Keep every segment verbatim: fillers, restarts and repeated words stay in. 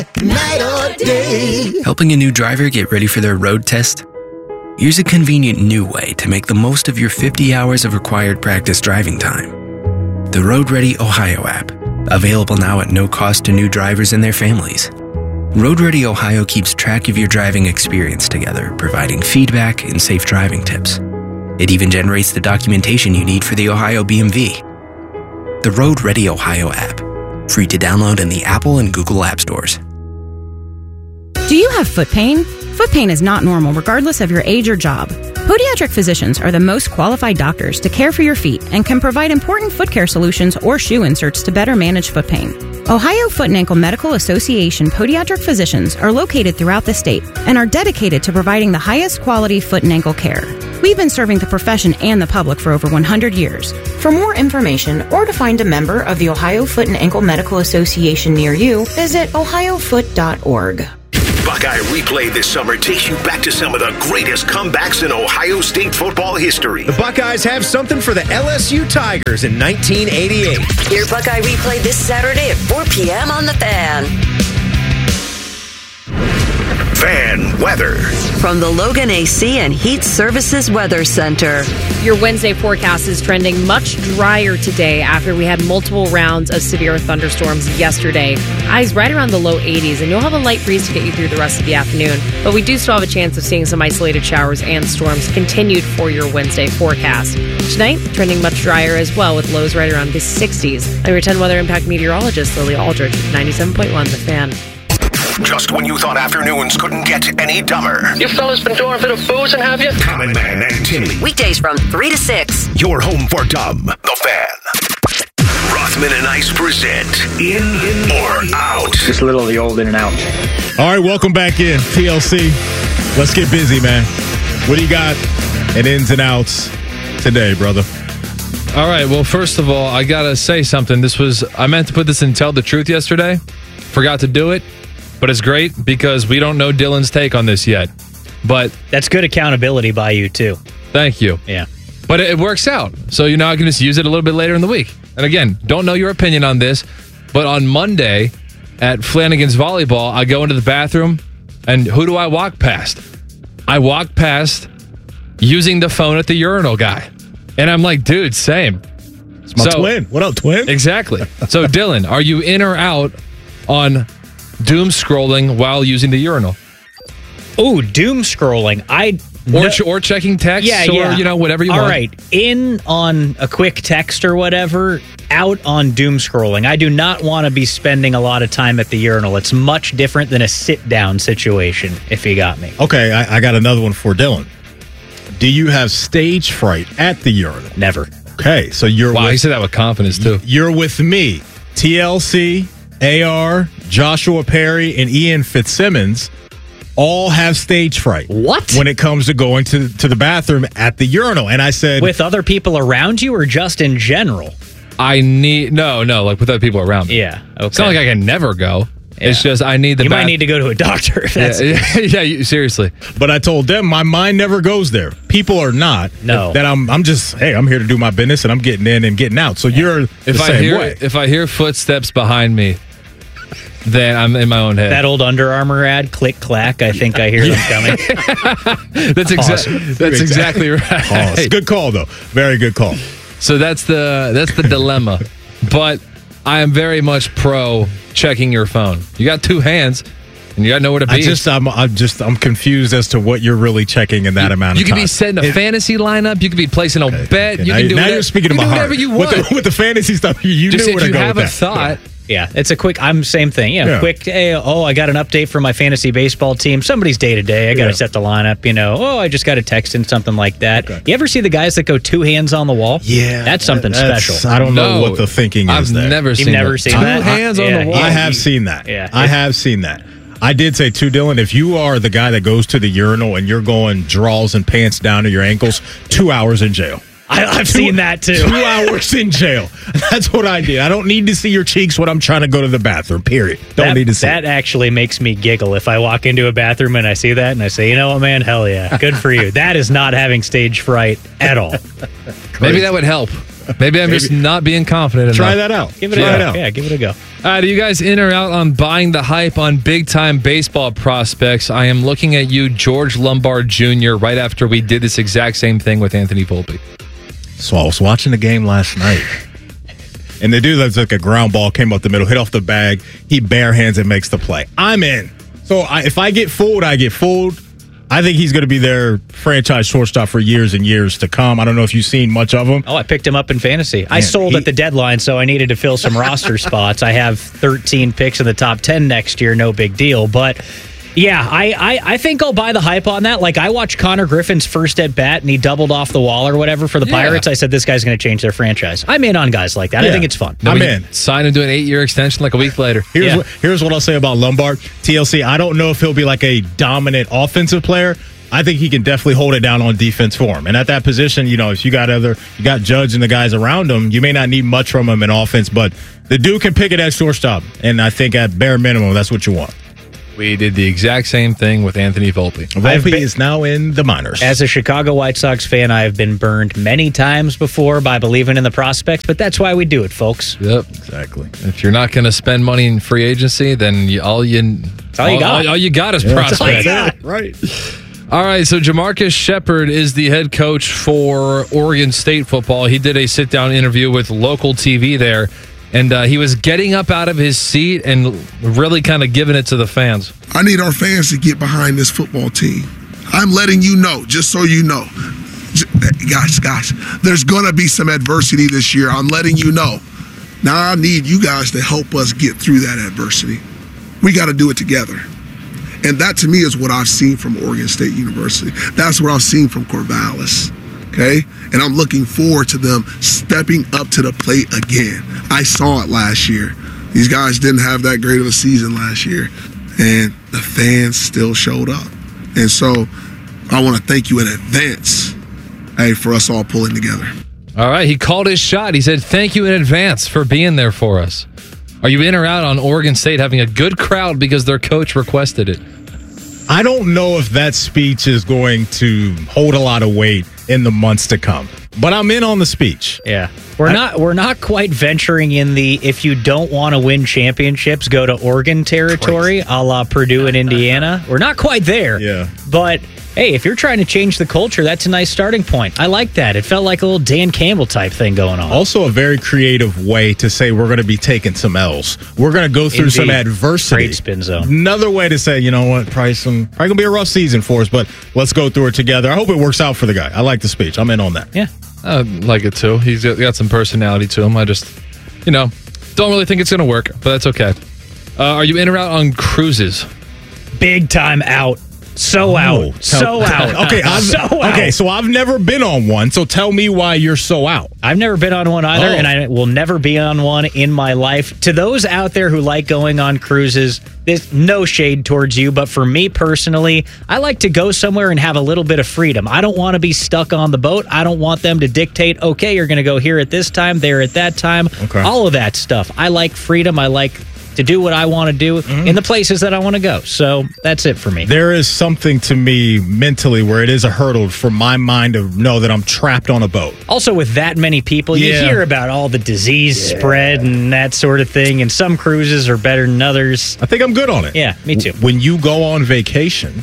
night or day. Helping a new driver get ready for their road test? Here's a convenient new way to make the most of your fifty hours of required practice driving time. The Road Ready Ohio app, available now at no cost to new drivers and their families. Road Ready Ohio keeps track of your driving experience together, providing feedback and safe driving tips. It even generates the documentation you need for the Ohio B M V. The Road Ready Ohio app, free to download in the Apple and Google App Stores. Do you have foot pain? Foot pain is not normal regardless of your age or job. Podiatric physicians are the most qualified doctors to care for your feet and can provide important foot care solutions or shoe inserts to better manage foot pain. Ohio Foot and Ankle Medical Association podiatric physicians are located throughout the state and are dedicated to providing the highest quality foot and ankle care. We've been serving the profession and the public for over one hundred years. For more information or to find a member of the Ohio Foot and Ankle Medical Association near you, visit ohio foot dot org. Buckeye Replay this summer takes you back to some of the greatest comebacks in Ohio State football history. The Buckeyes have something for the L S U Tigers in nineteen eighty-eight. Hear Buckeye Replay this Saturday at four p.m. on The Fan. Fan weather. From the Logan A C and Heat Services Weather Center. Your Wednesday forecast is trending much drier today after we had multiple rounds of severe thunderstorms yesterday. Highs right around the low eighties, and you'll have a light breeze to get you through the rest of the afternoon. But we do still have a chance of seeing some isolated showers and storms continued for your Wednesday forecast. Tonight, trending much drier as well, with lows right around the sixties. I'm your ten Weather Impact meteorologist, Lily Aldridge, ninety-seven point one The Fan. Just when you thought afternoons couldn't get any dumber. You fellas been doing a bit of boozing, have you? Common Man and Timmy. Weekdays from three to six. Your home for dumb. The Fan. Rothman and Ice present In, In or Out. Just a little of the old in and out. All right, welcome back in, T L C. Let's get busy, man. What do you got in ins and outs today, brother? All right, well, first of all, I got to say something. This was, I meant to put this in Tell the Truth yesterday. Forgot to do it. But it's great because we don't know Dylan's take on this yet. But that's good accountability by you, too. Thank you. Yeah. But it, it works out. So, you know, I can just use it a little bit later in the week. And again, don't know your opinion on this. But on Monday at Flanagan's Volleyball, I go into the bathroom, and who do I walk past? I walk past using the phone at the urinal guy. And I'm like, dude, same. It's my so, twin. What up, twin? Exactly. So, Dylan, are you in or out on doom scrolling while using the urinal? Oh, doom scrolling. I or, no, or checking text yeah, or, yeah. you know, whatever you All want. All right. In on a quick text or whatever, out on doom scrolling. I do not want to be spending a lot of time at the urinal. It's much different than a sit-down situation, if you got me. Okay, I, I got another one for Dylan. Do you have stage fright at the urinal? Never. Okay, so you're wow, with... you said that with confidence, too. You're with me, T L C, A R, Joshua Perry, and Ian Fitzsimmons all have stage fright. What? When it comes to going to, to the bathroom at the urinal. And I said... With other people around you or just in general? I need... No, no, like with other people around me. Yeah, okay. It's not like I can never go. Yeah. It's just I need the You bath- might need to go to a doctor if that's... Yeah, yeah, yeah you, seriously. But I told them my mind never goes there. People are not. No. That I'm I'm just, hey, I'm here to do my business and I'm getting in and getting out. So yeah. you're the if same I hear, way. If I hear footsteps behind me, then I'm in my own head. That old Under Armour ad, click, clack, I think I hear them coming. that's exa- that's exactly right. Pause. Good call, though. Very good call. So that's the that's the dilemma. But I am very much pro checking your phone. You got two hands, and you got nowhere to be. I just, I'm, I'm just, I'm confused as to what you're really checking in that you, amount of you time. You could be setting a it, fantasy lineup. You could be placing a okay, bet. Okay, you now, can do now whatever, you're speaking you to my whatever heart. you want. With the, with the fantasy stuff, you, you just knew where if to you go have with a that. thought. Yeah. Yeah, it's a quick, I'm same thing. Yeah, yeah. quick, hey, oh, I got an update from my fantasy baseball team. Somebody's day to day. I got to yeah. set the lineup, you know. Oh, I just got a text and something like that. Okay. You ever see the guys that go two hands on the wall? Yeah. That's something that's, special. I don't know no, what the thinking I've is there. never You've seen never that. seen two that? Two hands I, on yeah, the wall. I have seen that. Yeah. I have seen that. I did say too, Dylan, if you are the guy that goes to the urinal and you're going draws and pants down to your ankles, two hours in jail. I, I've two, seen that too. Two hours in jail. That's what I did. I don't need to see your cheeks when I'm trying to go to the bathroom, period. Don't that, need to see That it. actually makes me giggle if I walk into a bathroom and I see that and I say, you know what, man, hell yeah, good for you. That is not having stage fright at all. Maybe that would help. Maybe I'm Maybe. just not being confident enough. Try that out. Give it Try a it go. out. Yeah, give it a go. Uh, do you guys in or out on buying the hype on big-time baseball prospects? I am looking at you, George Lombard Junior, right after we did this exact same thing with Anthony Volpe. So I was watching the game last night, and the dude that's like a ground ball came up the middle, hit off the bag. He bare hands and makes the play. I'm in. So I, if I get fooled, I get fooled. I think he's going to be their franchise shortstop for years and years to come. I don't know if you've seen much of him. Oh, I picked him up in fantasy. Man, I sold he, at the deadline, so I needed to fill some roster spots. I have thirteen picks in the top ten next year. No big deal. But, yeah, I, I, I think I'll buy the hype on that. Like, I watched Connor Griffin's first at bat, and he doubled off the wall or whatever for the yeah. Pirates. I said, this guy's going to change their franchise. I'm in on guys like that. Yeah. I think it's fun. Then I'm in. Sign him to an eight-year extension like a week later. Here's, yeah. what, here's what I'll say about Lombard. T L C, I don't know if he'll be like a dominant offensive player. I think he can definitely hold it down on defense for him. And at that position, you know, if you got other, you got Judge and the guys around him, you may not need much from him in offense, but the dude can pick it at shortstop. And I think at bare minimum, that's what you want. We did the exact same thing with Anthony Volpe. Volpe been, is now in the minors. As a Chicago White Sox fan, I have been burned many times before by believing in the prospects, but that's why we do it, folks. Yep, exactly. If you're not going to spend money in free agency, then you, all you all, all you got, all, all you got is yeah, prospects. All you got. Right. All right, so Jamarcus Shepard is the head coach for Oregon State football. He did a sit-down interview with local T V there, and uh, he was getting up out of his seat and really kind of giving it to the fans. I need our fans to get behind this football team. I'm letting you know, just so you know. Guys, guys, there's going to be some adversity this year. I'm letting you know. Now I need you guys to help us get through that adversity. We got to do it together. And that, to me, is what I've seen from Oregon State University. That's what I've seen from Corvallis, okay? And I'm looking forward to them stepping up to the plate again. I saw it last year. These guys didn't have that great of a season last year, and the fans still showed up. And so I want to thank you in advance, hey, for us all pulling together. All right, he called his shot. He said, thank you in advance for being there for us. Are you in or out on Oregon State having a good crowd because their coach requested it? I don't know if that speech is going to hold a lot of weight in the months to come, but I'm in on the speech. Yeah. We're I, not we're not quite venturing in the if you don't want to win championships, go to Oregon territory, crazy. a la Purdue and Indiana. We're not quite there. Yeah. But hey, if you're trying to change the culture, that's a nice starting point. I like that. It felt like a little Dan Campbell type thing going on. Also a very creative way to say we're going to be taking some L's. We're going to go through Indeed. some adversity. Great spin zone. Another way to say, you know what, probably, some, probably going to be a rough season for us, but let's go through it together. I hope it works out for the guy. I like the speech. I'm in on that. Yeah. I like it too. He's got some personality to him. I just, you know, don't really think it's going to work, but that's okay. Uh, are you in or out on cruises? Big time out. So oh, out. Tell, so out. Okay, I've, so out. Okay, so I've never been on one, so tell me why you're so out. I've never been on one either, oh. and I will never be on one in my life. To those out there who like going on cruises, there's no shade towards you, but for me personally, I like to go somewhere and have a little bit of freedom. I don't want to be stuck on the boat. I don't want them to dictate, okay, you're going to go here at this time, there at that time, okay. all of that stuff. I like freedom. I like to do what I want to do mm-hmm. in the places that I want to go. So that's it for me. There is something to me mentally where it is a hurdle for my mind to know that I'm trapped on a boat. Also, with that many people, yeah. you hear about all the disease yeah. spread and that sort of thing, and some cruises are better than others. I think I'm good on it. Yeah, me too. When you go on vacation,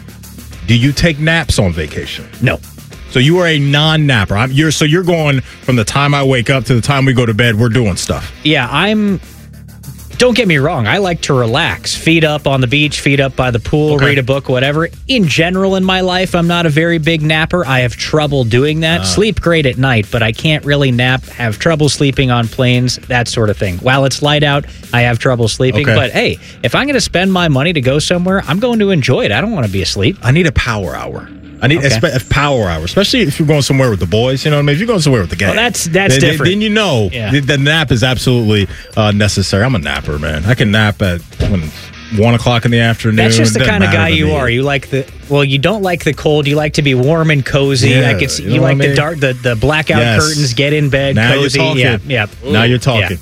mm. do you take naps on vacation? No. So you are a non-napper. I'm, you're, so you're going from the time I wake up to the time we go to bed, we're doing stuff. Yeah, I'm... Don't get me wrong. I like to relax. Feet up on the beach, feet up by the pool, okay. read a book, whatever. In general, in my life, I'm not a very big napper. I have trouble doing that. Uh. Sleep great at night, but I can't really nap. Have trouble sleeping on planes, that sort of thing. While it's light out, I have trouble sleeping. Okay. But hey, if I'm going to spend my money to go somewhere, I'm going to enjoy it. I don't want to be asleep. I need a power hour. I need okay. a, a power hour, especially if you're going somewhere with the boys. You know what I mean? If you're going somewhere with the gang, well, that's that's then, different. Then you know yeah. the, the nap is absolutely uh, necessary. I'm a napper, man. I can nap at when one o'clock in the afternoon. That's just the kind of guy you are. You like the well, you don't like the cold. You like to be warm and cozy. Yeah, I could see, you, you know like I mean? the dark, the, the blackout yes. curtains. Get in bed, now cozy. You're talking. Yeah, yeah. Now you're talking.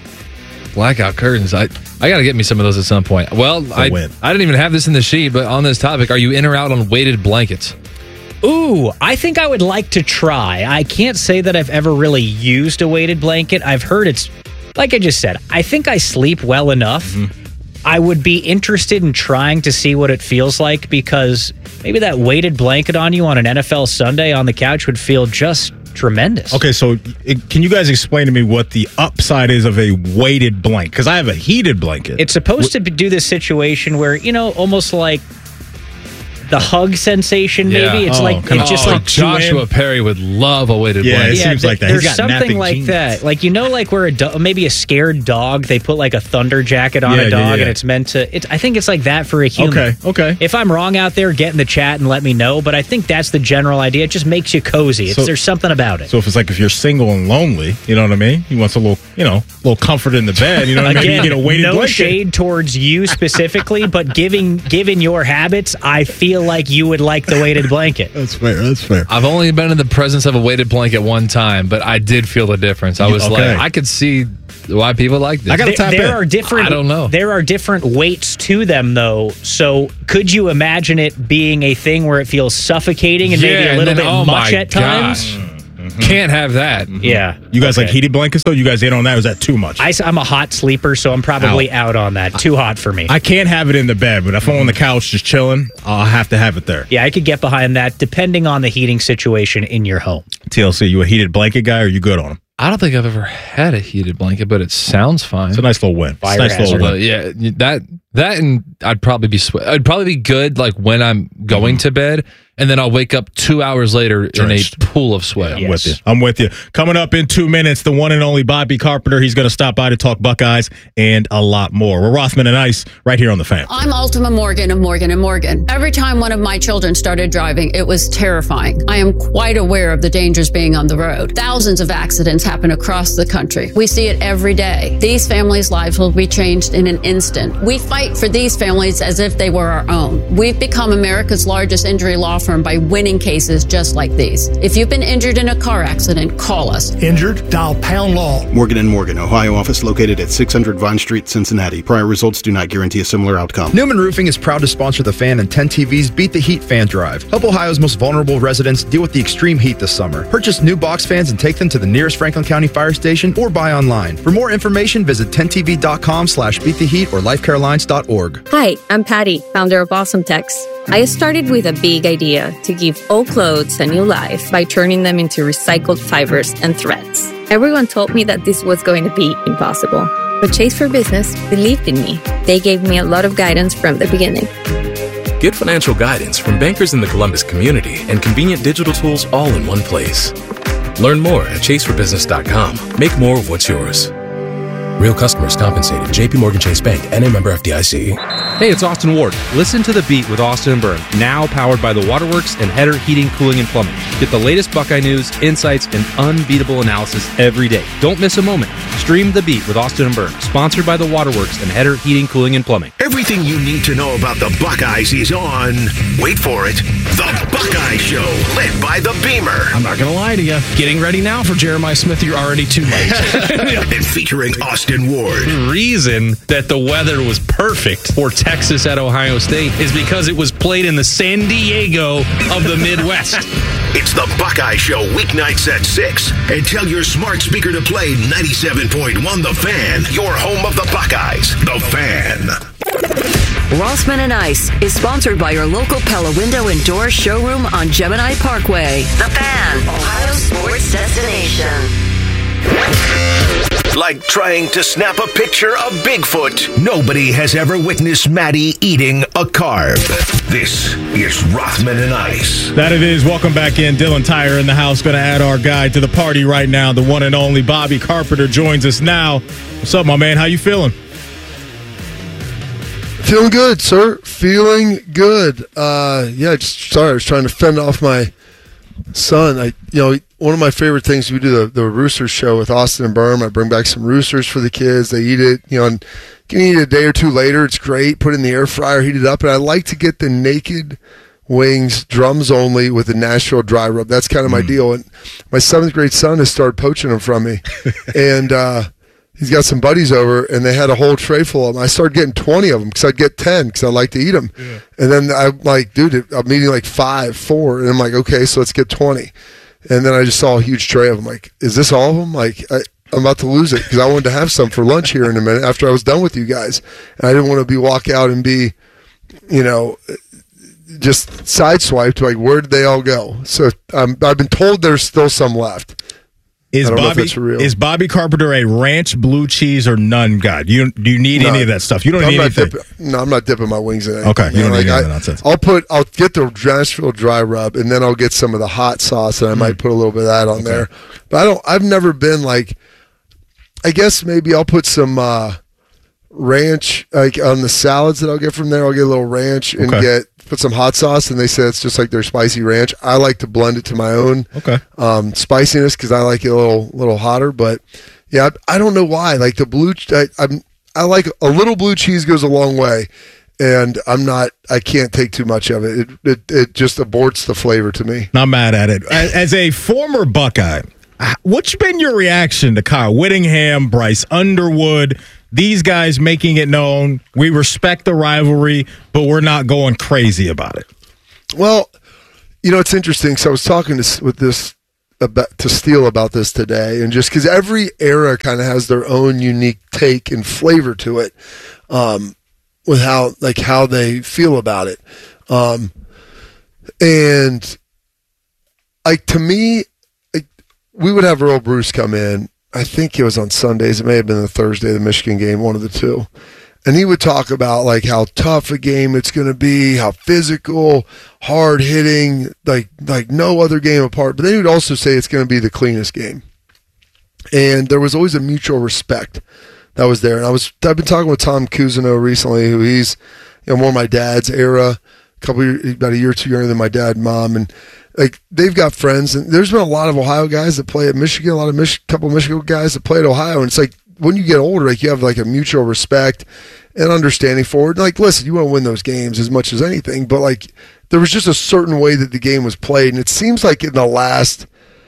Yeah. Blackout curtains. I I got to get me some of those at some point. Well, I win. I didn't even have this in the sheet, but on this topic, are you in or out on weighted blankets? Ooh, I think I would like to try. I can't say that I've ever really used a weighted blanket. I've heard it's, like I just said, I think I sleep well enough. Mm-hmm. I would be interested in trying to see what it feels like because maybe that weighted blanket on you on an N F L Sunday on the couch would feel just tremendous. Okay, so it, can you guys explain to me what the upside is of a weighted blanket? Because I have a heated blanket. It's supposed to be, do this situation where, you know, almost like the hug sensation, maybe. Yeah. It's Oh, like come it's on. just Oh, like Joshua Perry would love a weighted Yeah, blanket. it seems like that. He's There's got something napping like jeans. that. Like, you know, like where a do- maybe a scared dog, they put like a thunder jacket on Yeah, a yeah, dog yeah. and it's meant to, it's, I think it's like that for a human. Okay, okay. If I'm wrong out there, get in the chat and let me know. But I think that's the general idea. It just makes you cozy. It's, So- there's something about it. So if it's like if you're single and lonely, you know what I mean? He wants a little, you know, little comfort in the bed. You know what I mean? Again, You get a weighted no blanket. shade towards you specifically, but giving given your habits, I feel like you would like the weighted blanket. That's fair. That's fair. I've only been in the presence of a weighted blanket one time, but I did feel the difference. I was Okay. like, I could see why people like this. I gotta There, tap there in. are different. I don't know. There are different weights to them, though. So, could you imagine it being a thing where it feels suffocating and maybe Yeah, a little and then- bit oh much my at times? gosh. Can't have that. Yeah. You guys Okay. like heated blankets though? You guys in on that? Or is that too much? I, am a hot sleeper, so I'm probably out on that. Too hot for me. I can't have it in the bed, but if I'm on the couch just chilling, I'll have to have it there. yeah, I could get behind that, depending on the heating situation in your home. T L C, you a heated blanket guy or you good on them? I don't think I've ever had a heated blanket, but it sounds fine. It's a nice little win. It's a Fire nice hazard. little Although, win. yeah, that that and I'd probably be swe- I'd probably be good like when I'm going to bed, and then I'll wake up two hours later Drenched. in a pool of sweat. I'm with you. I'm with you. Coming up in two minutes, the one and only Bobby Carpenter. He's going to stop by to talk Buckeyes and a lot more. We're Rothman and Ice right here on The Fan. I'm Ultima Morgan of Morgan and Morgan. Every time one of my children started driving, it was terrifying. I am quite aware of the dangers being on the road. Thousands of accidents happen across the country. We see it every day. These families' lives will be changed in an instant. We fight for these families as if they were our own. We've become America's largest injury law firm by winning cases just like these. If you've been injured in a car accident, call us. Injured? Dial pound law. Morgan and Morgan, Ohio office located at six hundred Vine Street, Cincinnati. Prior results do not guarantee a similar outcome. Newman Roofing is proud to sponsor The Fan and ten T V's Beat the Heat Fan Drive. Help Ohio's most vulnerable residents deal with the extreme heat this summer. Purchase new box fans and take them to the nearest Franklin County Fire Station or buy online. For more information, visit ten T V dot com slash beat the heat or lifecarealliance dot org. Hi, I'm Patty, founder of Awesome Tex. I started with a big idea to give old clothes a new life by turning them into recycled fibers and threads. Everyone told me that this was going to be impossible, but Chase for Business believed in me. They gave me a lot of guidance from the beginning. Get financial guidance from bankers in the Columbus community and convenient digital tools all in one place. Learn more at chase for business dot com. Make more of what's yours. Real customers compensated. J P Morgan Chase Bank, N A member F D I C. Hey, it's Austin Ward. Listen to The Beat with Austin and Byrne, now powered by the Waterworks and Header Heating, Cooling, and Plumbing. Get the latest Buckeye news, insights, and unbeatable analysis every day. Don't miss a moment. Stream The Beat with Austin and Byrne, sponsored by the Waterworks and Header Heating, Cooling, and Plumbing. Everything you need to know about the Buckeyes is on, wait for it, The Buckeye Show, led by the Beamer. I'm not going to lie to you. Getting ready now for Jeremiah Smith, you're already too late. And featuring Austin Ward. The reason that the weather was perfect for Texas at Ohio State is because it was played in the San Diego of the Midwest. It's the Buckeye Show, weeknights at six. And tell your smart speaker to play ninety-seven point one The Fan, your home of the Buckeyes. The Fan. Rossman and Ice is sponsored by your local Pella Window and Door showroom on Gemini Parkway. The Fan, Ohio sports destination. Like trying to snap a picture of Bigfoot. Nobody has ever witnessed Maddie eating a carb. This is Rothman and Ice. That it is. Welcome back in. Dylan Tyre in the house. Going to add our guy to the party right now. The one and only Bobby Carpenter joins us now. What's up, my man? How you feeling? Feeling good, sir. Feeling good. Uh, yeah, just sorry. I was trying to fend off my son. I, you know, one of my favorite things, we do the, the Roosters show with Austin and Berm. I bring back some Roosters for the kids. They eat it, you know, and can eat it a day or two later. It's great. Put it in the air fryer, heat it up. And I like to get the naked wings, drums only, with the Nashville dry rub. That's kind of my mm. deal. And my seventh grade son has started poaching them from me. and, uh, he's got some buddies over, and they had a whole tray full of them. I started getting twenty of them because I'd get ten because I like to eat them. Yeah. And then I'm like, dude, I'm eating like five, four. And I'm like, okay, so let's get twenty. And then I just saw a huge tray of them. Like, is this all of them? Like, I, I'm about to lose it because I wanted to have some for lunch here in a minute after I was done with you guys. And I didn't want to be walk out and be, you know, just sideswiped. Like, where did they all go? So um, I've been told there's still some left. Is I don't know Bobby if it's real. is Bobby Carpenter a ranch blue cheese or none guy? Do you do you need No, any of that stuff? You don't I'm need not anything. Dipping, no, I'm not dipping my wings in it. Okay, you don't know, need like any of I, that nonsense. I'll put I'll get the Nashville dry rub, and then I'll get some of the hot sauce, and I might put a little bit of that on Okay. there. But I don't. I've never been like. I guess maybe I'll put some uh, ranch like on the salads that I'll get from there. I'll get a little ranch and Okay. get put some hot sauce, and they say it's just like their spicy ranch. I like to blend it to my own Okay. um, spiciness because I like it a little little hotter. But yeah, I, I don't know why. Like the blue, I, I'm I like a little blue cheese goes a long way, and I'm not. I can't take too much of it. It it, it just aborts the flavor to me. Not mad at it. As, as a former Buckeye, what's been your reaction to Kyle Whittingham, Bryce Underwood? These guys making it known we respect the rivalry, but we're not going crazy about it. Well, you know, it's interesting. So I was talking to, with this about, to Steele about this today, and just because every era kind of has their own unique take and flavor to it, um, with how like how they feel about it, um, and like to me, like, we would have Earl Bruce come in. I think it was on Sundays. It may have been the Thursday of the Michigan game, one of the two. And he would talk about like how tough a game it's going to be, how physical, hard hitting, like like no other game apart. But then he would also say it's going to be the cleanest game. And there was always a mutual respect that was there. And I was I've been talking with Tom Cousineau recently, who he's you know more my dad's era, a couple years, about a year or two younger than my dad and mom, and like they've got friends, and there's been a lot of Ohio guys that play at Michigan, a lot of Mich- couple of Michigan guys that play at Ohio, and it's like when you get older, like you have like a mutual respect and understanding for it. Like, listen, you want to win those games as much as anything, but like there was just a certain way that the game was played, and it seems like in the last,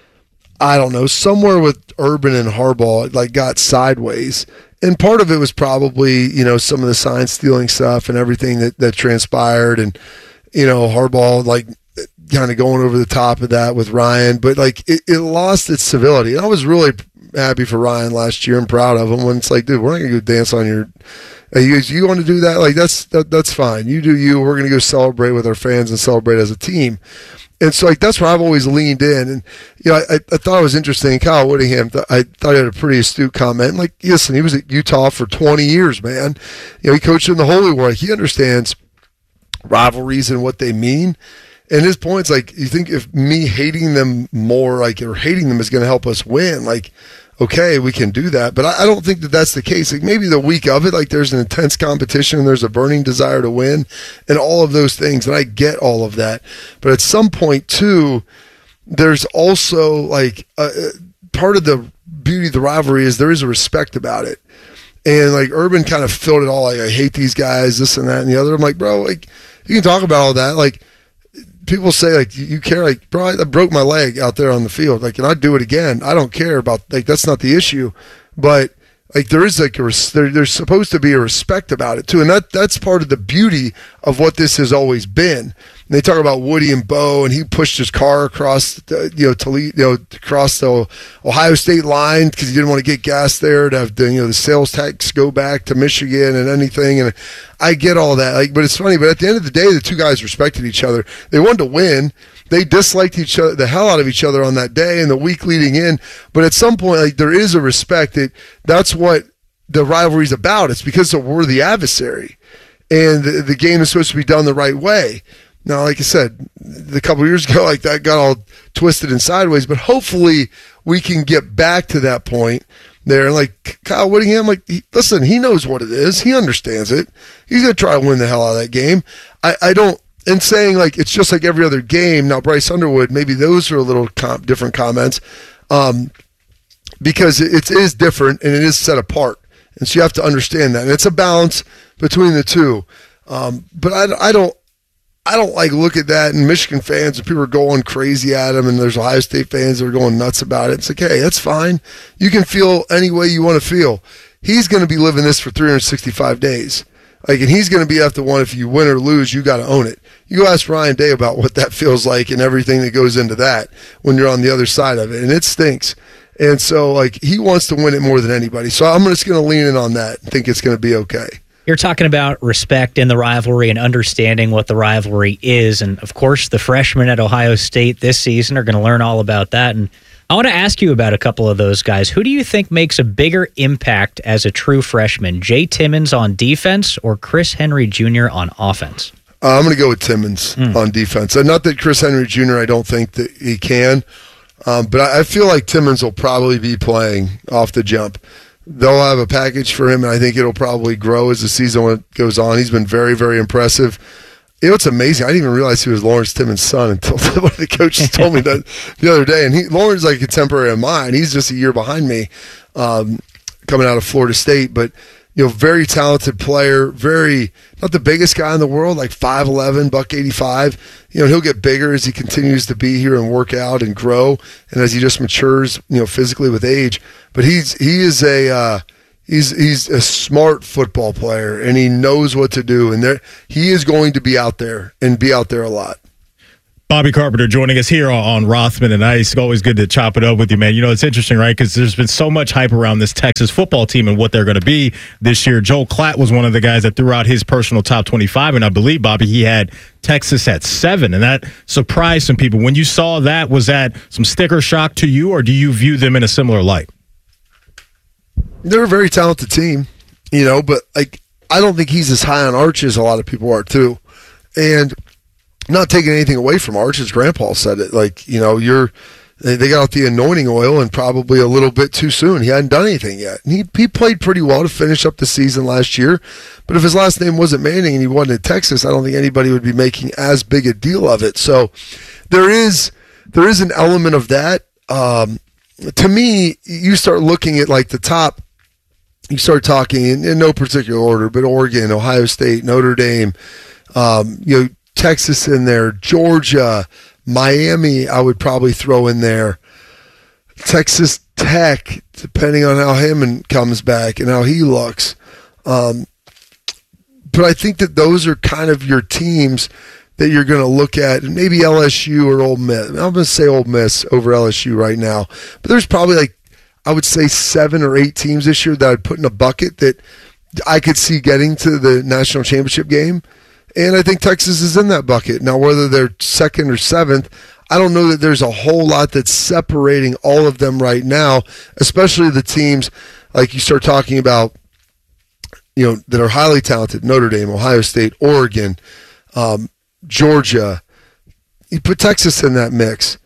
I don't know, somewhere with Urban and Harbaugh, it like got sideways. And part of it was probably, you know, some of the sign stealing stuff and everything that, that transpired, and you know, Harbaugh like kind of going over the top of that with Ryan, but like it, it lost its civility. And I was really happy for Ryan last year and proud of him when it's like, dude, we're not gonna go dance on your. Uh, you you want to do that? Like that's that, that's fine. You do you. We're gonna go celebrate with our fans and celebrate as a team. And so like that's where I've always leaned in. And you know, I, I thought it was interesting. Kyle Whittingham, th- I thought he had a pretty astute comment. Like, listen, he was at Utah for twenty years, man. You know, he coached in the Holy War. He understands rivalries and what they mean. And his point's like, you think if me hating them more, like, or hating them is going to help us win, like, okay, we can do that. But I, I don't think that that's the case. Like, maybe the week of it, like, there's an intense competition, and there's a burning desire to win, and all of those things. And I get all of that. But at some point, too, there's also, like, uh, part of the beauty of the rivalry is there is a respect about it. And, like, Urban kind of filled it all, like, I hate these guys, this and that and the other. I'm like, bro, like, you can talk about all that. Like, people say, like, you care, like, bro, I broke my leg out there on the field. Like, and I'd do it again. I don't care about, like, that's not the issue. But, like, there is, like, a, there, there's supposed to be a respect about it, too. And that that's part of the beauty of what this has always been. And they talk about Woody and Bo, and he pushed his car across, the, you know, Toledo, you know, across the Ohio State line because he didn't want to get gas there to have the, you know, the sales tax go back to Michigan and anything. And I get all that, like, but it's funny. But at the end of the day, the two guys respected each other. They wanted to win. They disliked each other, the hell out of each other on that day and the week leading in. But at some point, like, there is a respect that that's what the rivalry is about. It's because we're the adversary, and the, the game is supposed to be done the right way. Now, like I said, a couple of years ago, like that got all twisted and sideways, but hopefully we can get back to that point there. Like Kyle Whittingham, like, he, listen, he knows what it is. He understands it. He's going to try to win the hell out of that game. I, I don't, and saying like it's just like every other game. Now, Bryce Underwood, maybe those are a little com- different comments um, because it, it is different and it is set apart. And so you have to understand that. And it's a balance between the two. Um, but I, I don't, I don't like look at that, and Michigan fans, people are going crazy at him, and there's Ohio State fans that are going nuts about it. It's like, hey, that's fine. You can feel any way you want to feel. He's going to be living this for three hundred sixty-five days. Like, and he's going to be at the one, if you win or lose, you got to own it. You go ask Ryan Day about what that feels like and everything that goes into that when you're on the other side of it, and it stinks. And so, like, he wants to win it more than anybody. So I'm just going to lean in on that and think it's going to be okay. You're talking about respect in the rivalry and understanding what the rivalry is. And, of course, the freshmen at Ohio State this season are going to learn all about that. And I want to ask you about a couple of those guys. Who do you think makes a bigger impact as a true freshman, Jay Timmons on defense or Chris Henry Junior on offense? Uh, I'm going to go with Timmons mm. on defense. And not that Chris Henry Junior, I don't think that he can. Um, but I, I feel like Timmons will probably be playing off the jump. They'll have a package for him, and I think it'll probably grow as the season goes on. He's been very, very impressive. You know, it's amazing. I didn't even realize he was Lawrence Timmons' son until one of the coaches told me that the other day. And he, Lawrence is like a contemporary of mine. He's just a year behind me, um, coming out of Florida State. But, you know, very talented player, very, not the biggest guy in the world, like five eleven, buck eighty-five. You know, he'll get bigger as he continues to be here and work out and grow, and as he just matures, you know, physically with age. But he's he is a uh, he's he's a smart football player, and he knows what to do. And there he is going to be out there and be out there a lot. Bobby Carpenter joining us here on Rothman and Ice. Always good to chop it up with you, man. You know, it's interesting, right? Because there's been so much hype around this Texas football team and what they're going to be this year. Joel Klatt was one of the guys that threw out his personal top twenty-five, and I believe, Bobby, he had Texas at seven, and that surprised some people. When you saw that, was that some sticker shock to you, or do you view them in a similar light? They're a very talented team, you know, but like I don't think he's as high on Arch as a lot of people are, too. And not taking anything away from Arch, as Grandpa said it. Like, you know, you're they got out the anointing oil and probably a little bit too soon. He hadn't done anything yet. And he he played pretty well to finish up the season last year. But if his last name wasn't Manning and he wasn't at Texas, I don't think anybody would be making as big a deal of it. So there is there is an element of that. Um, to me, you start looking at like the top. You start talking in, in no particular order, but Oregon, Ohio State, Notre Dame, um, you know. Texas in there, Georgia, Miami, I would probably throw in there. Texas Tech, depending on how Hammond comes back and how he looks. Um, but I think that those are kind of your teams that you're going to look at, and maybe L S U or Ole Miss. I'm going to say Ole Miss over L S U right now. But there's probably like, I would say seven or eight teams this year that I'd put in a bucket that I could see getting to the national championship game. And I think Texas is in that bucket. Now, whether they're second or seventh, I don't know that there's a whole lot that's separating all of them right now, especially the teams like you start talking about, you know, that are highly talented, Notre Dame, Ohio State, Oregon, um, Georgia. You put Texas in that mix.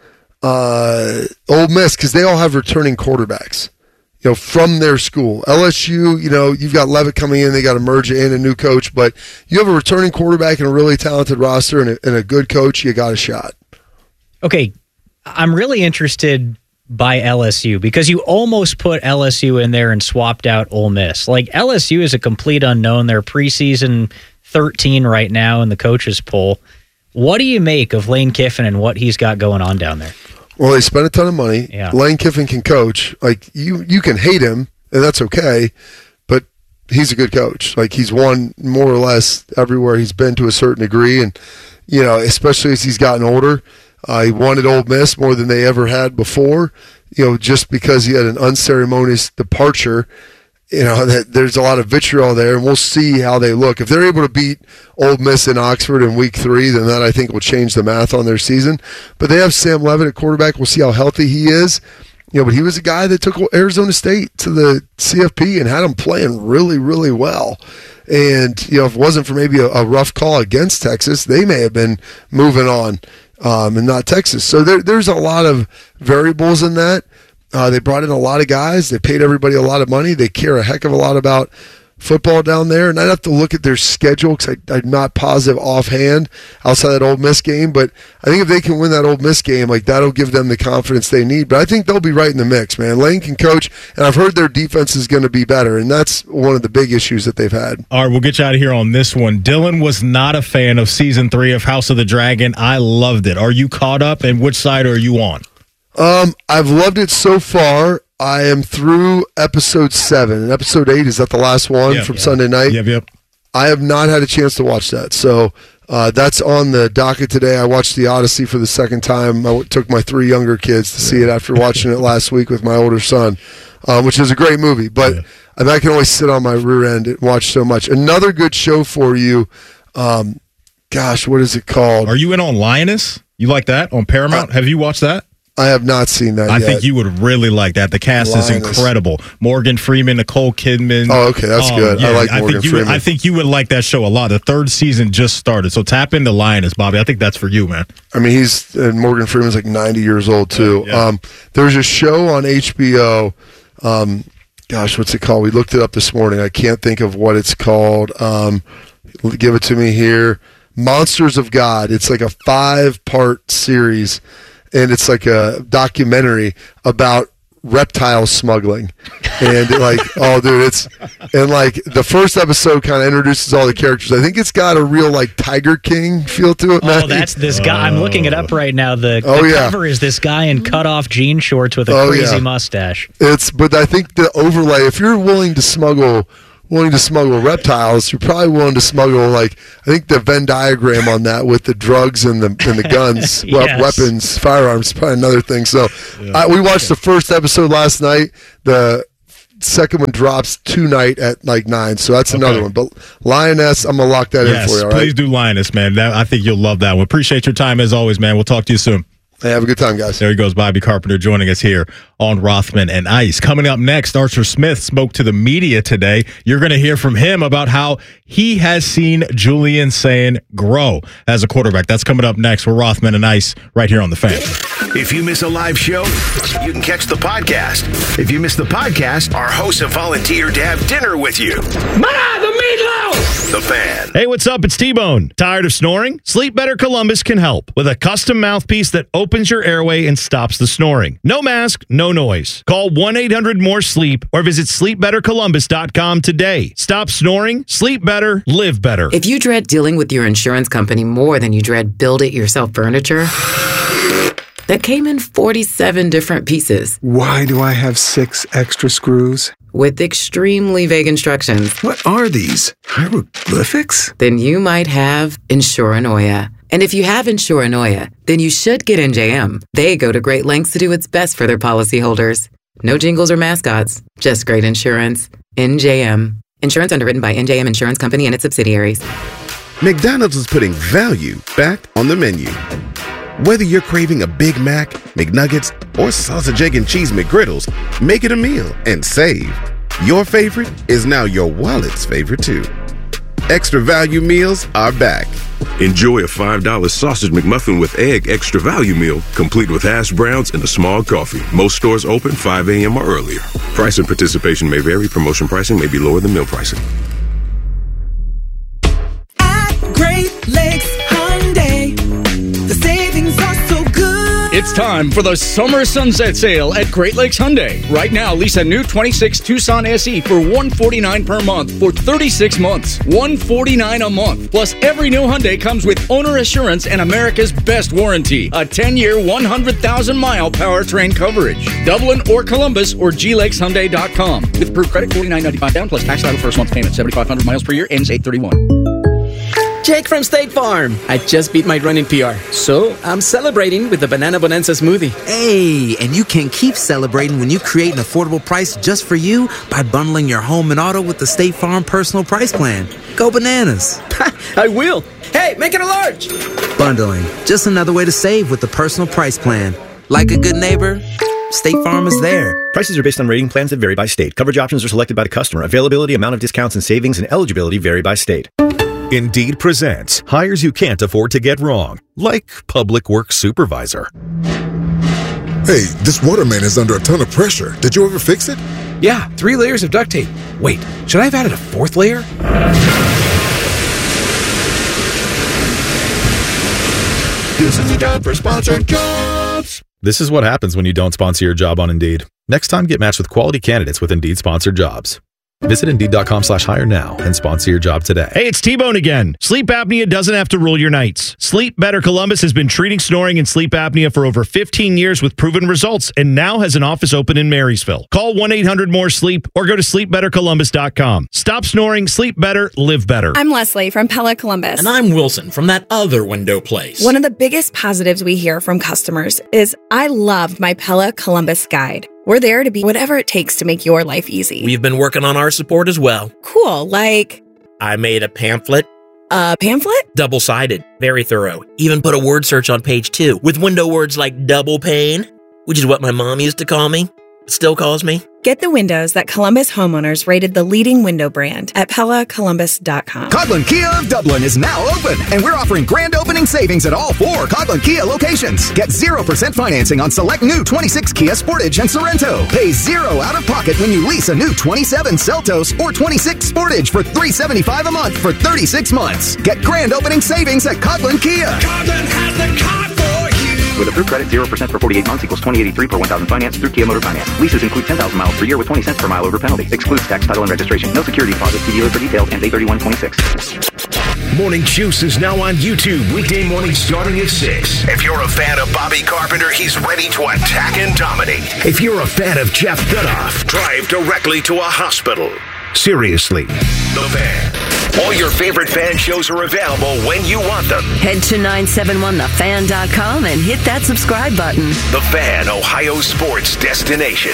Uh, Ole Miss, because they all have returning quarterbacks. You know, from their school. L S U, you know, you've got Levitt coming in, they got to merge in, a new coach, but you have a returning quarterback and a really talented roster and a, and a good coach, you got a shot. Okay, I'm really interested by L S U because you almost put L S U in there and swapped out Ole Miss. Like, L S U is a complete unknown. They're preseason thirteen right now in the coaches poll. What do you make of Lane Kiffin and what he's got going on down there? Well, they spent a ton of money. Yeah. Lane Kiffin can coach. Like, you, you can hate him, and that's okay, but he's a good coach. Like, he's won more or less everywhere he's been to a certain degree, and, you know, especially as he's gotten older. Uh, he won at Ole Miss more than they ever had before, you know, just because he had an unceremonious departure. You know, that there's a lot of vitriol there, and we'll see how they look. If they're able to beat Ole Miss in Oxford in week three, then that, I think, will change the math on their season. But they have Sam Levitt at quarterback. We'll see how healthy he is. You know, but he was a guy that took Arizona State to the C F P and had them playing really, really well. And, you know, if it wasn't for maybe a, a rough call against Texas, they may have been moving on um, and not Texas. So there, there's a lot of variables in that. Uh, they brought in a lot of guys. They paid everybody a lot of money. They care a heck of a lot about football down there, and I'd have to look at their schedule because I'm not positive offhand outside that Ole Miss game. But I think if they can win that Ole Miss game, like that'll give them the confidence they need. But I think they'll be right in the mix, man. Lane can coach, and I've heard their defense is going to be better, and that's one of the big issues that they've had. All right, we'll get you out of here on this one. Dylan was not a fan of season three of House of the Dragon. I loved it. Are you caught up, and which side are you on? Um, I've loved it so far. I am through episode seven, and episode eight is that the last one yep, from yep. Sunday night. Yep, yep. I have not had a chance to watch that, so uh, that's on the docket today. I watched The Odyssey for the second time. I w- took my three younger kids to see it after watching it last week with my older son, um, which is a great movie. But yeah. I, mean, I can only sit on my rear end and watch so much. Another good show for you. Um, gosh, what is it called? Are you in on Lioness? You like that on Paramount? Uh, have you watched that? I have not seen that I yet. think you would really like that. The cast Lioness. is incredible. Morgan Freeman, Nicole Kidman. Oh, okay, that's um, good. Yeah, I like I Morgan think you Freeman. Would, I think you would like that show a lot. The third season just started, so tap into Lioness, Bobby. I think that's for you, man. I mean, he's and Morgan Freeman's like ninety years old too. Yeah, yeah. Um, there's a show on H B O. Um, gosh, what's it called? We looked it up this morning. I can't think of what it's called. Um, give it to me here. Monsters of God. It's like a five-part series. And it's like a documentary about reptile smuggling. And like, oh, dude, it's, and like the first episode kind of introduces all the characters. I think it's got a real like Tiger King feel to it, man. Oh, that's this guy. I'm looking it up right now. The, oh, the yeah. cover is this guy in cut-off jean shorts with a oh, crazy yeah. mustache. It's, but I think the overlay, if you're willing to smuggle willing to smuggle reptiles, you're probably willing to smuggle, like, I think the Venn diagram on that with the drugs and the and the guns, yes. weapons, firearms, is probably another thing. So yeah. I, we watched the first episode last night. The second one drops tonight at like nine, so that's okay. Another one. But Lioness, I'm going to lock that yes, in for you, all right? Please do Lioness, man. That, I think you'll love that one. Appreciate your time as always, man. We'll talk to you soon. Hey, have a good time, guys. There he goes, Bobby Carpenter, joining us here on Rothman and Ice. Coming up next, Archer Smith spoke to the media today. You're going to hear from him about how he has seen Julian Sayin grow as a quarterback. That's coming up next. We're Rothman and Ice right here on The Fan. If you miss a live show, you can catch the podcast. If you miss the podcast, our hosts have volunteered to have dinner with you. Ma, the meatloaf! The Fan. Hey, what's up? It's T-Bone. Tired of snoring? Sleep Better Columbus can help with a custom mouthpiece that opens your airway and stops the snoring. No mask, no noise. Call one eight hundred more sleep or visit sleep better columbus dot com today. Stop snoring, sleep better, live better. If you dread dealing with your insurance company more than you dread build-it-yourself furniture, that came in forty-seven different pieces. Why do I have six extra screws? With extremely vague instructions. What are these? Hieroglyphics? Then you might have Insuranoia. And if you have Insuranoia, then you should get N J M. They go to great lengths to do what's best for their policyholders. No jingles or mascots, just great insurance. N J M. Insurance underwritten by N J M Insurance Company and its subsidiaries. McDonald's is putting value back on the menu. Whether you're craving a Big Mac, McNuggets, or sausage, egg, and cheese McGriddles, make it a meal and save. Your favorite is now your wallet's favorite, too. Extra value meals are back. Enjoy a five dollar sausage McMuffin with egg extra value meal, complete with hash browns and a small coffee. Most stores open five a.m. or earlier. Price and participation may vary. Promotion pricing may be lower than meal pricing. At Great Lakes Hyundai, the savings are so good. It's time for the summer sunset sale at Great Lakes Hyundai. Right now, lease a new twenty-six Tucson S E for one hundred forty-nine dollars per month for thirty-six months. one hundred forty-nine dollars a month. Plus, every new Hyundai comes with owner assurance and America's best warranty. A ten-year, one hundred thousand mile powertrain coverage. Dublin or Columbus or G lakes hyundai dot com. With approved credit, forty-nine ninety-five down plus tax title first month payment. seventy-five hundred miles per year, ends eight thirty-one. Jake from State Farm. I just beat my running P R, so I'm celebrating with the Banana Bonanza smoothie. Hey, and you can keep celebrating when you create an affordable price just for you by bundling your home and auto with the State Farm Personal Price Plan. Go bananas. I will. Hey, make it a large. Bundling, just another way to save with the Personal Price Plan. Like a good neighbor, State Farm is there. Prices are based on rating plans that vary by state. Coverage options are selected by the customer. Availability, amount of discounts and savings, and eligibility vary by state. Indeed presents hires you can't afford to get wrong, like public works supervisor. Hey, this water main is under a ton of pressure. Did you ever fix it? Yeah, three layers of duct tape. Wait, should I have added a fourth layer? This is the time for sponsored jobs. This is what happens when you don't sponsor your job on Indeed. Next time, get matched with quality candidates with Indeed sponsored jobs. Visit Indeed.com slash hire now and sponsor your job today. Hey, it's T-Bone again. Sleep apnea doesn't have to rule your nights. Sleep Better Columbus has been treating snoring and sleep apnea for over fifteen years with proven results and now has an office open in Marysville. Call one eight hundred more sleep or go to sleep better columbus dot com. Stop snoring, sleep better, live better. I'm Leslie from Pella Columbus. And I'm Wilson from that other window place. One of the biggest positives we hear from customers is, I loved my Pella Columbus guide. We're there to be whatever it takes to make your life easy. We've been working on our support as well. Cool, like... I made a pamphlet. A pamphlet? Double-sided. Very thorough. Even put a word search on page two with window words like double pane, which is what my mom used to call me. Still calls me. Get the windows that Columbus homeowners rated the leading window brand at Pella Columbus dot com. Coghlan Kia of Dublin is now open, and we're offering grand opening savings at all four Coghlan Kia locations. Get zero percent financing on select new twenty-six Kia Sportage and Sorrento. Pay zero out of pocket when you lease a new twenty-seven Seltos or twenty-six Sportage for three hundred seventy-five dollars a month for thirty-six months. Get grand opening savings at Coghlan Kia. Coghlan has the car for you. With approved credit, zero percent for forty-eight months equals twenty eighty-three per one thousand finance through Kia Motor Finance. Leases include ten thousand miles per year with twenty cents per mile over penalty. Excludes tax, title, and registration. No security deposit. See dealer for details. Ends eight thirty-one twenty-six. Morning Juice is now on YouTube weekday morning starting at six. If you're a fan of Bobby Carpenter, he's ready to attack and dominate. If you're a fan of Jeff Goodoff, drive directly to a hospital. Seriously, The Fan. All your favorite fan shows are available when you want them. Head to nine seven one the fan dot com and hit that subscribe button. The Fan, Ohio sports destination.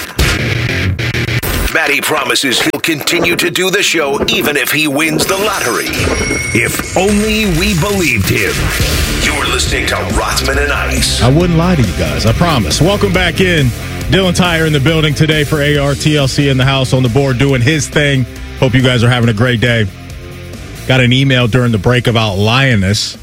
Matty promises he'll continue to do the show even if he wins the lottery. If only we believed him. You're listening to Rothman and Ice. I wouldn't lie to you guys, I promise. Welcome back in. Dylan Tyre in the building today for A R T L C in the house on the board doing his thing. Hope you guys are having a great day. Got an email during the break about Lioness.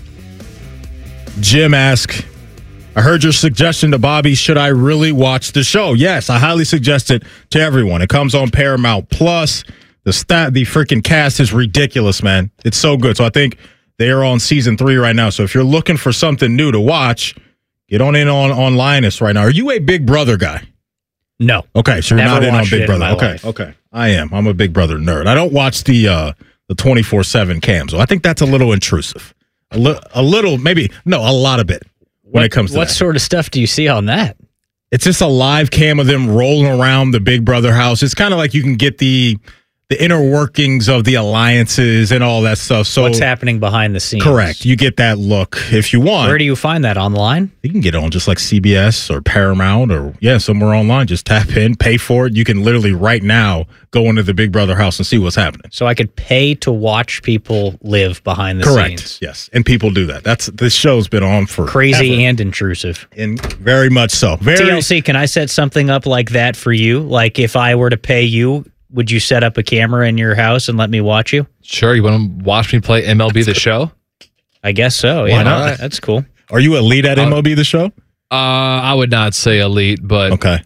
Jim asked, I heard your suggestion to Bobby. Should I really watch the show? Yes, I highly suggest it to everyone. It comes on Paramount Plus. The stat, the freaking cast is ridiculous, man. It's so good. So I think they are on season three right now. So if you're looking for something new to watch, get on in on, on Lioness right now. Are you a Big Brother guy? No. Okay, so you're Never not in on watched it Big in Brother. my Okay, life. okay. I am. I'm a Big Brother nerd. I don't watch the uh, the twenty-four seven cams. So I think that's a little intrusive. A, li- a little, maybe, no, a lot of it when What, it comes to what that. sort of stuff do you see on that? It's just a live cam of them rolling around the Big Brother house. It's kind of like you can get the the inner workings of the alliances and all that stuff. So What's happening behind the scenes? correct. You get that look if you want. Where do you find that online? You can get it on just like C B S or Paramount or, yeah, somewhere online. Just tap in, pay for it. You can literally right now go into the Big Brother house and see what's happening. So I could pay to watch people live behind the Correct. scenes. Yes. And people do that. That's This show's been on for Crazy ever. and intrusive. And very much so. Very, T L C, can I set something up like that for you? Like if I were to pay you, would you set up a camera in your house and let me watch you? Sure. You want to watch me play M L B The Show? I guess so. Why Yeah, not? That's cool. Are you elite at M L B The Show? Uh, I would not say elite, but okay.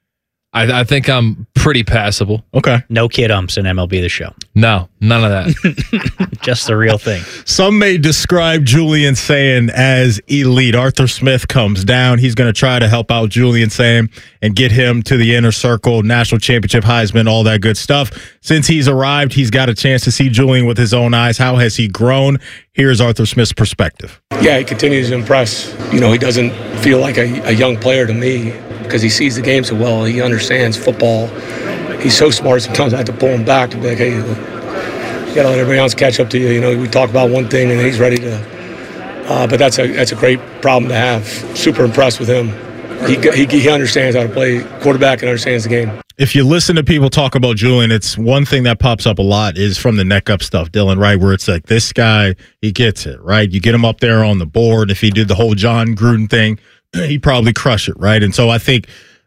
I, I think I'm pretty passable. Okay. No kid umps in M L B The Show. No, none of that. Just the real thing. Some may describe Julian Sayin as elite. Arthur Smith comes down. He's going to try to help out Julian Sayin and get him to the inner circle, national championship, Heisman, all that good stuff. Since he's arrived, he's got a chance to see Julian with his own eyes. How has he grown? Here's Arthur Smith's perspective. Yeah, he continues to impress. You know, he doesn't feel like a, a young player to me because he sees the game so well. He understands football. He's so smart. Sometimes I have to pull him back to be like, hey, you got to let everybody else catch up to you. You know, we talk about one thing and he's ready to. Uh, but that's a that's a great problem to have. Super impressed with him. He, he he understands how to play quarterback and understands the game. If you listen to people talk about Julian, it's one thing that pops up a lot is from the neck up stuff, Dylan, right? Where it's like, this guy, he gets it, right? You get him up there on the board. If he did the whole John Gruden thing, he'd probably crush it, right? And so I think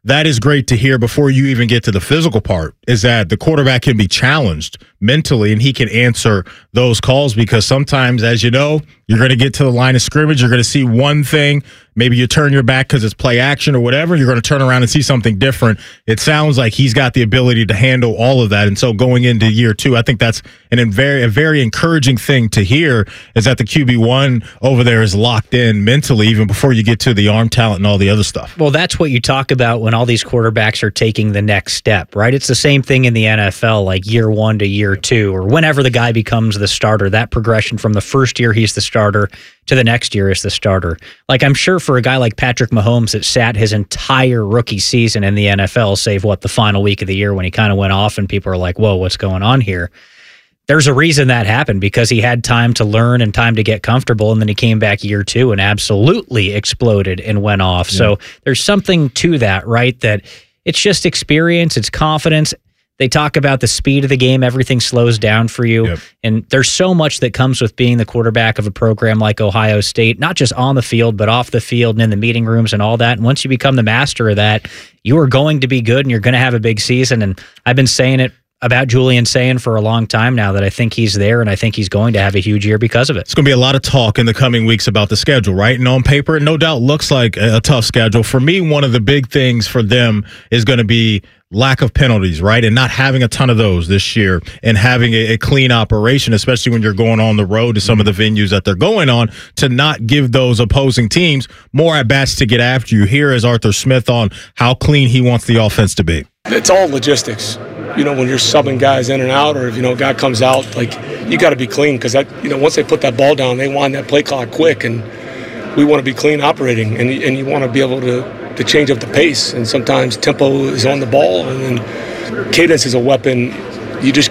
that is great to hear before you even get to the physical part, is that the quarterback can be challenged mentally and he can answer those calls, because sometimes, as you know, you're going to get to the line of scrimmage, you're going to see one thing, maybe you turn your back because it's play action or whatever, you're going to turn around and see something different. It sounds like he's got the ability to handle all of that. And so going into year two, I think that's an very, a very encouraging thing to hear, is that the Q B one over there is locked in mentally even before you get to the arm talent and all the other stuff. Well, that's what you talk about when all these quarterbacks are taking the next step, right? It's the same thing in the N F L, like year one to year two, or whenever the guy becomes the starter, that progression from the first year he's the starter to the next year is the starter. Like, I'm sure for a guy like Patrick Mahomes that sat his entire rookie season in the N F L, save what, the final week of the year when he kind of went off and people are like, whoa, what's going on here? There's a reason that happened, because he had time to learn and time to get comfortable, and then he came back year two and absolutely exploded and went off. Yeah. So there's something to that, right? That it's just experience, it's confidence. They talk about the speed of the game. Everything slows down for you. Yep. And there's so much that comes with being the quarterback of a program like Ohio State, not just on the field, but off the field and in the meeting rooms and all that. And once you become the master of that, you are going to be good and you're going to have a big season. And I've been saying it about Julian Sayin for a long time now, that I think he's there and I think he's going to have a huge year because of it. It's going to be a lot of talk in the coming weeks about the schedule, right? And on paper, it no doubt looks like a, a tough schedule. For me, one of the big things for them is going to be lack of penalties, right? And not having a ton of those this year, and having a, a clean operation, especially when you're going on the road to some of the venues that they're going on, to not give those opposing teams more at-bats to get after you. Here is Arthur Smith on how clean he wants the offense to be. It's all logistics. You know, when you're subbing guys in and out, or if, you know, a guy comes out, like, you got to be clean, because that, you know, once they put that ball down, they wind that play clock quick, and we want to be clean operating, and, and you want to be able to, to change up the pace, and sometimes tempo is on the ball, and then cadence is a weapon. You just,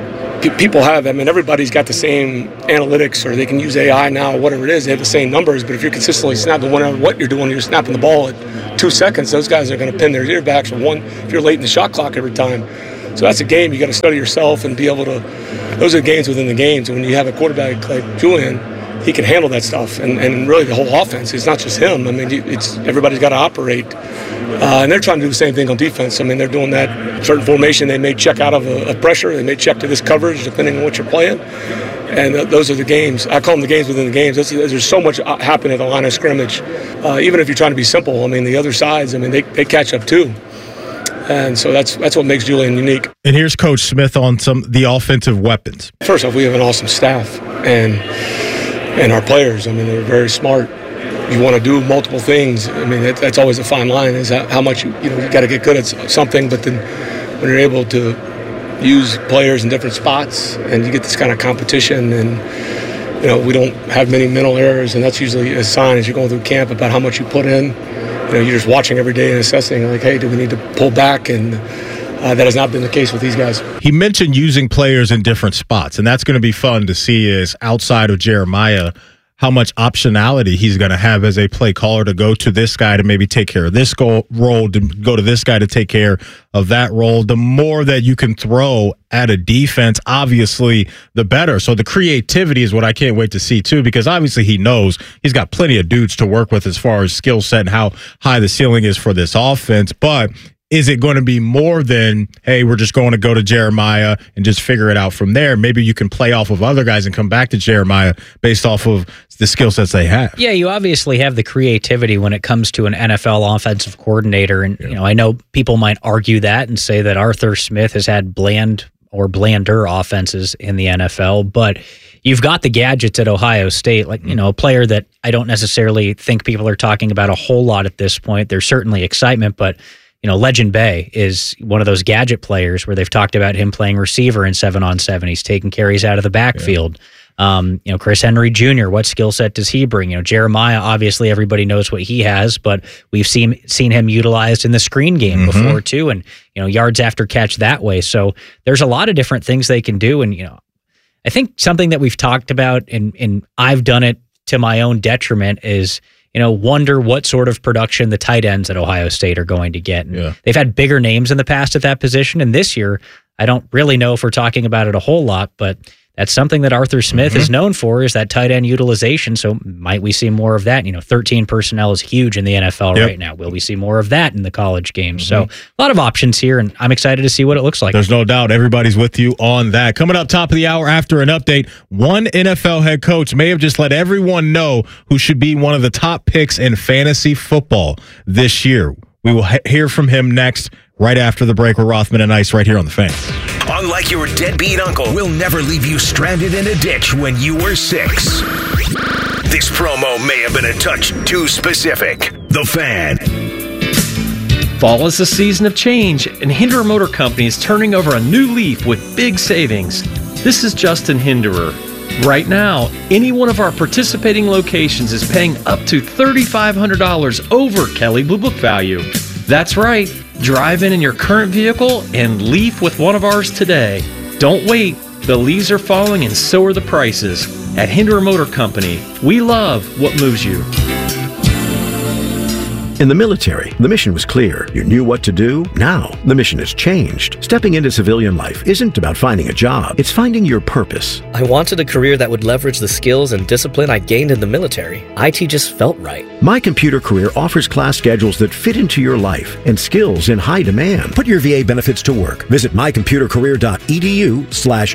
people have, I mean, everybody's got the same analytics, or they can use A I now, or whatever it is, they have the same numbers, but if you're consistently snapping, whatever what you're doing, you're snapping the ball at two seconds, those guys are going to pin their ear backs, or one, if you're late in the shot clock every time. So that's a game. You got to study yourself and be able to, those are games within the games. And when you have a quarterback like Julian, he can handle that stuff. And, and really the whole offense, it's not just him. I mean, it's everybody's got to operate. Uh, and they're trying to do the same thing on defense. I mean, they're doing that certain formation. They may check out of a, a pressure. They may check to this coverage, depending on what you're playing. And uh, those are the games. I call them the games within the games. That's, there's so much happening at the line of scrimmage. Uh, even if you're trying to be simple, I mean, the other sides, I mean, they, they catch up too. And so that's that's what makes Julian unique. And here's Coach Smith on some the offensive weapons. First off, we have an awesome staff, and and our players. I mean, they're very smart. You want to do multiple things. I mean, that, that's always a fine line. Is how much you you know you got to get good at something, but then when you're able to use players in different spots, and you get this kind of competition, and you know we don't have many mental errors, and that's usually a sign as you're going through camp about how much you put in. You know, you're just watching every day and assessing, like, hey, do we need to pull back? And uh, that has not been the case with these guys. He mentioned using players in different spots, and that's going to be fun to see, is outside of Jeremiah, how much optionality he's going to have as a play caller to go to this guy to maybe take care of this goal, role, to go to this guy to take care of that role. The more that you can throw at a defense, obviously, the better. So the creativity is what I can't wait to see, too, because obviously he knows he's got plenty of dudes to work with as far as skill set and how high the ceiling is for this offense. But is it going to be more than, hey, we're just going to go to Jeremiah and just figure it out from there? Maybe you can play off of other guys and come back to Jeremiah based off of the skill sets they have. Yeah, you obviously have the creativity when it comes to an N F L offensive coordinator. And, yeah. you know, I know people might argue that and say that Arthur Smith has had bland or blander offenses in the N F L, but you've got the gadgets at Ohio State, like, you know, a player that I don't necessarily think people are talking about a whole lot at this point. There's certainly excitement, but you know, Legend Bay is one of those gadget players where they've talked about him playing receiver in seven on seven. He's taking carries out of the backfield. Yeah. Um, you know, Chris Henry Junior, what skill set does he bring? You know, Jeremiah, obviously everybody knows what he has, but we've seen seen him utilized in the screen game mm-hmm. before too, and you know, yards after catch that way. So there's a lot of different things they can do, and you know, I think something that we've talked about, and and I've done it to my own detriment, is you know, wonder what sort of production the tight ends at Ohio State are going to get. Yeah. They've had bigger names in the past at that position, and this year, I don't really know if we're talking about it a whole lot, but that's something that Arthur Smith Mm-hmm. is known for, is that tight end utilization. So might we see more of that? You know, thirteen personnel is huge in the N F L Yep. right now. Will we see more of that in the college games? Mm-hmm. So a lot of options here, and I'm excited to see what it looks like. There's no doubt everybody's with you on that. Coming up top of the hour after an update, one N F L head coach may have just let everyone know who should be one of the top picks in fantasy football this year. We will he- hear from him next, right after the break with Rothman and Ice right here on The Fan. Unlike your deadbeat uncle, we'll never leave you stranded in a ditch when you were six. This promo may have been a touch too specific. The Fan. Fall is a season of change, and Hinderer Motor Company is turning over a new leaf with big savings. This is Justin Hinderer. Right now, any one of our participating locations is paying up to three thousand five hundred dollars over Kelley Blue Book value. That's right. Drive in in your current vehicle and leaf with one of ours today. Don't wait. The leaves are falling and so are the prices. At Hinderer Motor Company, we love what moves you. In the military, the mission was clear. You knew what to do. Now, the mission has changed. Stepping into civilian life isn't about finding a job. It's finding your purpose. I wanted a career that would leverage the skills and discipline I gained in the military. I T just felt right. My Computer Career offers class schedules that fit into your life and skills in high demand. Put your V A benefits to work. Visit mycomputercareer.edu slash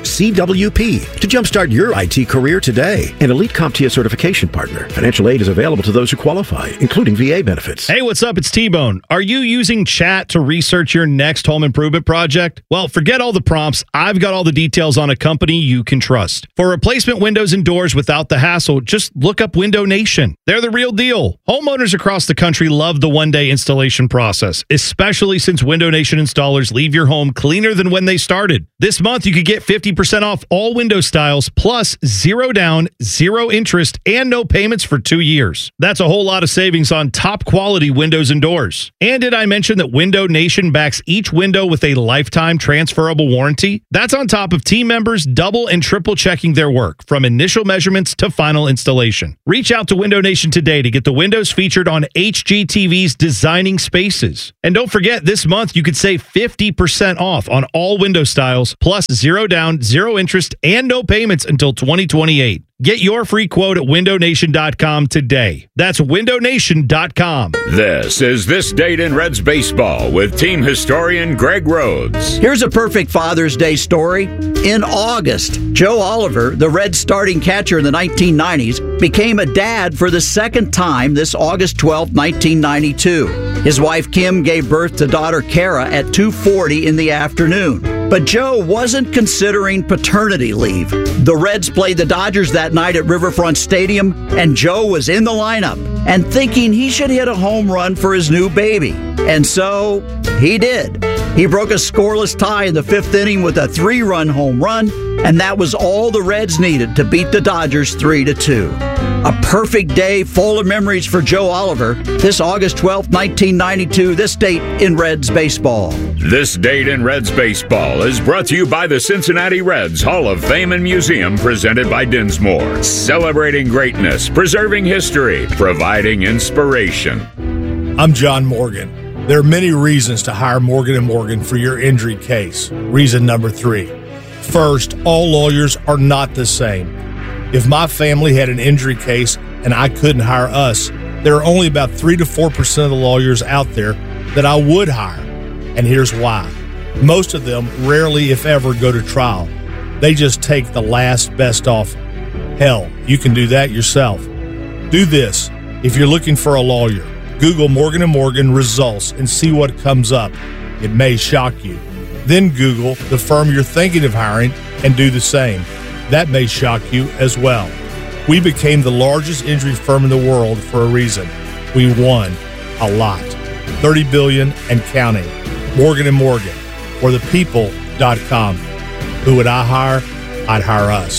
CWP to jumpstart your I T career today. An Elite CompTIA certification partner. Financial aid is available to those who qualify, including V A benefits. Hey, what's up? It's T-Bone. Are you using chat to research your next home improvement project? Well, forget all the prompts. I've got all the details on a company you can trust. For replacement windows and doors without the hassle, just look up Window Nation. They're the real deal. Homeowners across the country love the one-day installation process, especially since Window Nation installers leave your home cleaner than when they started. This month, you could get fifty percent off all window styles, plus zero down, zero interest, and no payments for two years. That's a whole lot of savings on top quality windows and doors. And did I mention that Window Nation backs each window with a lifetime transferable warranty? That's on top of team members double and triple checking their work, from initial measurements to final installation. Reach out to Window Nation today to get the windows featured on H G T V's Designing Spaces. And don't forget, this month you could save fifty percent off on all window styles, plus zero down, zero interest, and no payments until twenty twenty-eight. Get your free quote at window nation dot com today. That's window nation dot com. This is This Date in Reds Baseball with team historian Greg Rhodes. Here's a perfect Father's Day story. In August, Joe Oliver, the Reds starting catcher in the nineteen nineties, became a dad for the second time this August twelfth, nineteen ninety-two. His wife Kim gave birth to daughter Kara at two forty in the afternoon. But Joe wasn't considering paternity leave. The Reds played the Dodgers that night at Riverfront Stadium, and Joe was in the lineup and thinking he should hit a home run for his new baby. And so he did. He broke a scoreless tie in the fifth inning with a three-run home run, and that was all the Reds needed to beat the Dodgers three to two. A perfect day full of memories for Joe Oliver. This August twelfth, nineteen ninety-two, this date in Reds baseball. This Date in Reds Baseball is brought to you by the Cincinnati Reds Hall of Fame and Museum, presented by Dinsmore. Celebrating greatness, preserving history, providing inspiration. I'm John Morgan. There are many reasons to hire Morgan and Morgan for your injury case. Reason number three. First, all lawyers are not the same. If my family had an injury case and I couldn't hire us, there are only about three to four percent of the lawyers out there that I would hire. And here's why. Most of them rarely, if ever, go to trial. They just take the last best offer. Hell, you can do that yourself. Do this. If you're looking for a lawyer, Google Morgan and Morgan results and see what comes up. It may shock you. Then Google the firm you're thinking of hiring and do the same. That may shock you as well. We became the largest injury firm in the world for a reason. We won a lot. thirty billion dollars and counting. Morgan and Morgan, or the people dot com. Who would I hire? I'd hire us.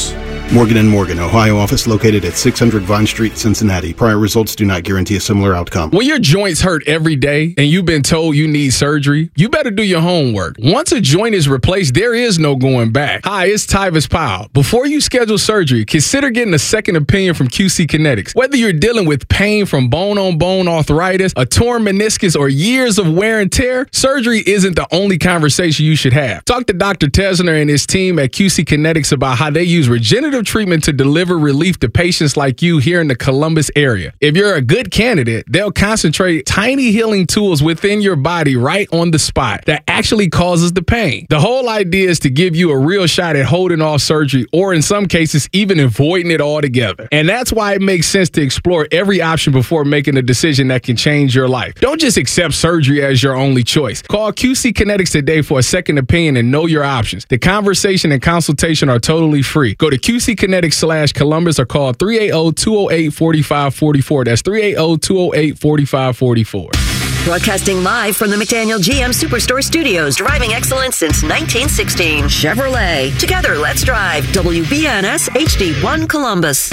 Morgan and Morgan, Ohio office located at six hundred Vine Street, Cincinnati. Prior results do not guarantee a similar outcome. When your joints hurt every day and you've been told you need surgery, you better do your homework. Once a joint is replaced, there is no going back. Hi, it's Tyvis Powell. Before you schedule surgery, consider getting a second opinion from Q C Kinetics. Whether you're dealing with pain from bone-on-bone arthritis, a torn meniscus, or years of wear and tear, surgery isn't the only conversation you should have. Talk to Doctor Tesner and his team at Q C Kinetics about how they use regenerative treatment to deliver relief to patients like you here in the Columbus area. If you're a good candidate, they'll concentrate tiny healing tools within your body right on the spot that actually causes the pain. The whole idea is to give you a real shot at holding off surgery, or in some cases, even avoiding it altogether. And that's why it makes sense to explore every option before making a decision that can change your life. Don't just accept surgery as your only choice. Call Q C Kinetics today for a second opinion and know your options. The conversation and consultation are totally free. Go to Q C Kinetics slash Columbus or call three eight zero, two zero eight, four five four four. That's three eight zero, two zero eight, four five four four. Broadcasting live from the McDaniel G M Superstore Studios, driving excellence since nineteen sixteen. Chevrolet. Together, let's drive. W B N S H D one Columbus.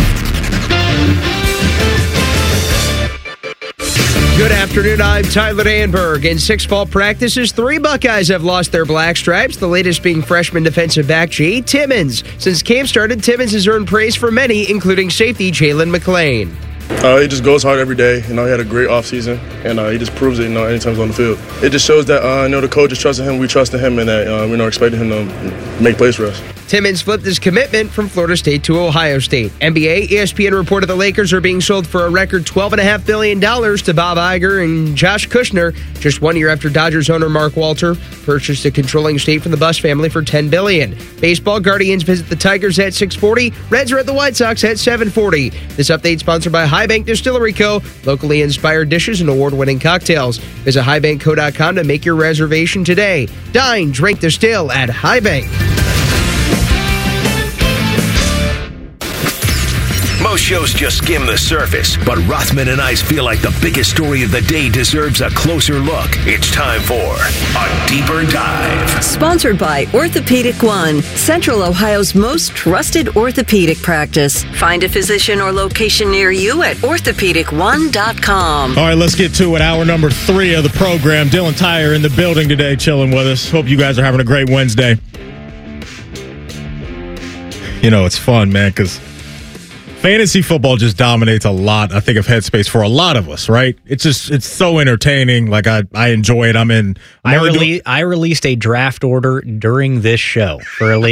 Good afternoon, I'm Tyler Danberg. In six fall practices, three Buckeyes have lost their black stripes, the latest being freshman defensive back Jay Timmons. Since camp started, Timmons has earned praise from many, including safety Jalen McClain. Uh, he just goes hard every day. You know, he had a great offseason, and uh, he just proves it, you know, anytime he's on the field. It just shows that, uh, you know, the coaches trusted him, we trusted him, and that, uh, we know, expected him to make plays for us. Timmons flipped his commitment from Florida State to Ohio State. N B A, E S P N reported the Lakers are being sold for a record twelve point five billion dollars to Bob Iger and Josh Kushner, just one year after Dodgers owner Mark Walter purchased a controlling stake from the Buss family for ten billion dollars. Baseball, Guardians visit the Tigers at six forty, Reds are at the White Sox at seven forty. This update sponsored by High Bank Distillery Co., locally inspired dishes and award-winning cocktails. Visit high bank co dot com to make your reservation today. Dine, drink, distill at High Bank. Most shows just skim the surface, but Rothman and I feel like the biggest story of the day deserves a closer look. It's time for a deeper dive. Sponsored by Orthopedic One, Central Ohio's most trusted orthopedic practice. Find a physician or location near you at orthopedic one dot com. All right, let's get to it. Hour number three of the program. Dylan Tyre in the building today, chilling with us. Hope you guys are having a great Wednesday. You know, it's fun, man, because fantasy football just dominates a lot, I think, of headspace for a lot of us, right? It's just, it's so entertaining. Like, I, I enjoy it. I'm in. I'm I, only rele- doing- I released a draft order during this show for a